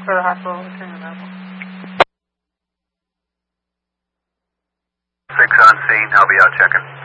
for the hospital, return available. 6 on scene, I'll be out checking.